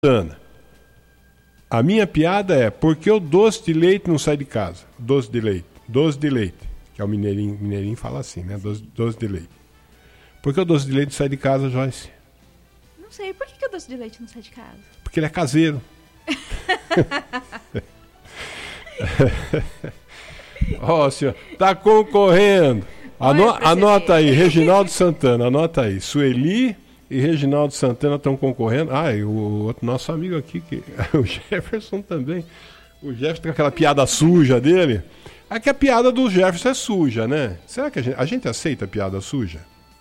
Ana, a minha piada é: por que o doce de leite não sai de casa? Doce de leite, que é o mineirinho fala assim, né? Doce de leite. Por que o doce de leite sai de casa, Joyce? Não sei, por que o doce de leite não sai de casa? Porque ele é caseiro. Ó, senhor, tá concorrendo. Anota aí, Reginaldo Santana, anota aí. Sueli e Reginaldo Santana estão concorrendo. Ah, e o outro nosso amigo aqui, o Jefferson também. O Jefferson com aquela piada suja dele. É que a piada do Jefferson é suja, né? Será que a gente aceita a piada suja?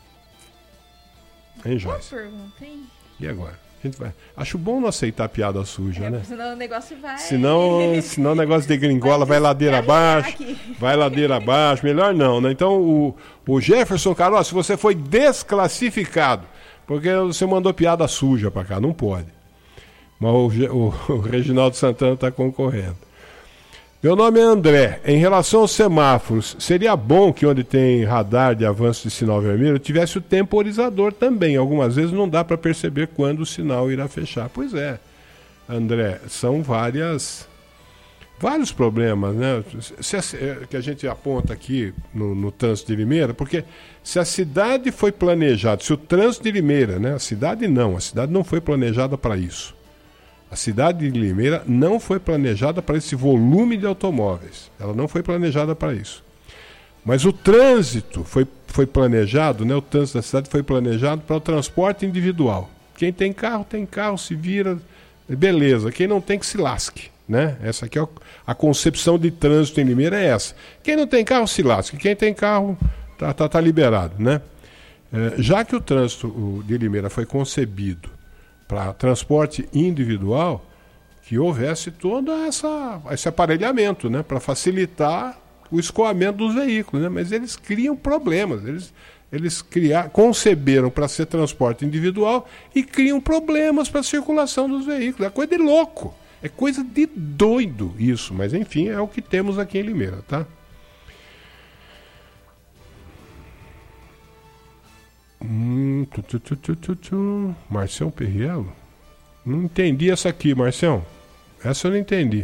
Hein, Joyce? Boa pergunta, hein? E agora? A gente vai. Acho bom não aceitar a piada suja, né? Senão o negócio vai... Senão o negócio de gringola vai ladeira abaixo. Vai ladeira abaixo. Melhor não, né? Então, o Jefferson, Carol, se você foi desclassificado, porque você mandou piada suja pra cá, não pode. Mas o Reginaldo Santana está concorrendo. Meu nome é André. Em relação aos semáforos, seria bom que onde tem radar de avanço de sinal vermelho tivesse o temporizador também. Algumas vezes não dá para perceber quando o sinal irá fechar. Pois é, André, são vários problemas, né? Que a gente aponta aqui no trânsito de Limeira, porque se a cidade foi planejada, se o trânsito de Limeira, né? A cidade não foi planejada para isso. A cidade de Limeira não foi planejada para esse volume de automóveis. Ela não foi planejada para isso. Mas o trânsito foi planejado, né? O trânsito da cidade foi planejado para o transporte individual. Quem tem carro, se vira, beleza. Quem não tem, que se lasque, né? Essa aqui é a concepção de trânsito em Limeira, é essa. Quem não tem carro, se lasque. Quem tem carro, tá liberado, né? Já que o trânsito de Limeira foi concebido para transporte individual, que houvesse todo esse aparelhamento, né, para facilitar o escoamento dos veículos, né? Mas eles criam problemas, eles conceberam para ser transporte individual e criam problemas para a circulação dos veículos. É coisa de louco, é coisa de doido isso, mas enfim, é o que temos aqui em Limeira, tá? Marcião Perriello? Não entendi essa aqui, Marcião. Essa eu não entendi.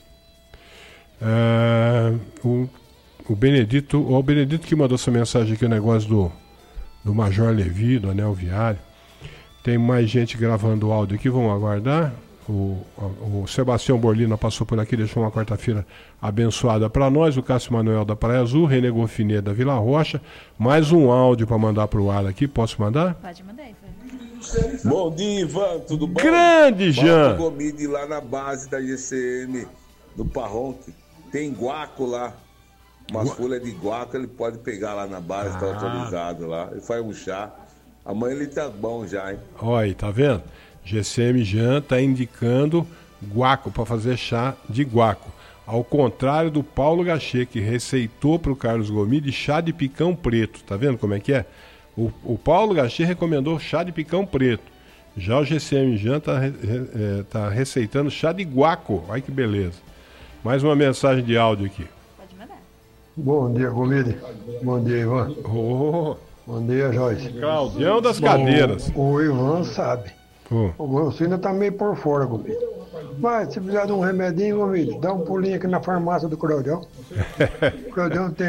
O Benedito que mandou essa mensagem aqui, o negócio do Major Levi, do Anel Viário. Tem mais gente gravando o áudio aqui, vamos aguardar. O Sebastião Borlina passou por aqui, deixou uma quarta-feira abençoada para nós. O Cássio Manuel da Praia Azul, René Gofiné da Vila Rocha. Mais um áudio para mandar para o ar aqui. Posso mandar? Pode mandar, Ivan. Bom dia, Ivan, tudo bom? Grande, Jean! Gomide lá na base da GCM do Parronte. Tem guaco lá. Umas folhas de guaco ele pode pegar lá na base, tá autorizado lá. Ele faz um chá. Amanhã ele tá bom já, hein? Olha aí, tá vendo? GCM Jean está indicando guaco para fazer chá de guaco. Ao contrário do Paulo Gachê, que receitou para o Carlos Gomide chá de picão preto. Tá vendo como é que é? O Paulo Gachê recomendou chá de picão preto. Já o GCM Jean tá receitando chá de guaco. Olha que beleza. Mais uma mensagem de áudio aqui. Pode mandar. Bom dia, Gomide. Bom dia, Ivan. Bom dia, Joyce. Claudião das Cadeiras. O Ivan sabe. O Gonsina tá meio por fora, Gomide. Mas se precisar de um remedinho, Gomide, dá um pulinho aqui na farmácia do Claudião. O Claudião tem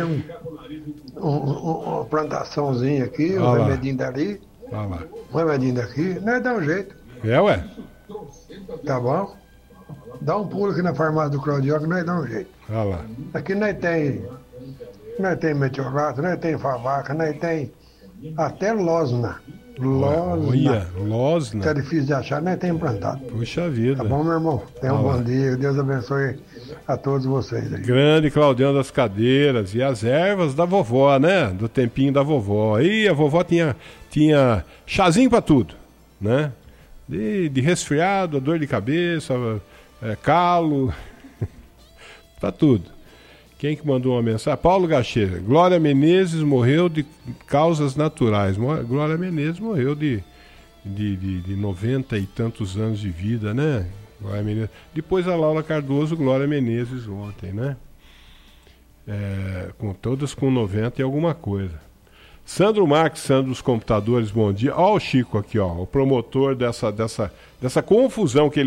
uma plantaçãozinha aqui, um remedinho dali, um remedinho daqui. Nós dá um jeito. Ué? Tá bom? Dá um pulo aqui na farmácia do Claudião que nós dá um jeito. Aqui nós tem meteorato, nós tem favaca, nós tem até losna. Losna. Que é difícil de achar, né? Tem implantado. Puxa vida. Tá bom, meu irmão? Tenha um bom dia. Deus abençoe a todos vocês aí. Grande Claudião das Cadeiras. E as ervas da vovó, né? Do tempinho da vovó. E a vovó tinha chazinho pra tudo, né? De resfriado, dor de cabeça, calo, pra tudo. Quem que mandou uma mensagem? Paulo Gacheira. Glória Menezes morreu de causas naturais. Glória Menezes morreu de 90 e tantos anos de vida, né? Glória Menezes. Depois a Laura Cardoso, Glória Menezes ontem, né? Todas com 90 e alguma coisa. Sandro Marques, Sandro dos Computadores, bom dia. Ó o Chico aqui, ó, o promotor dessa confusão que ele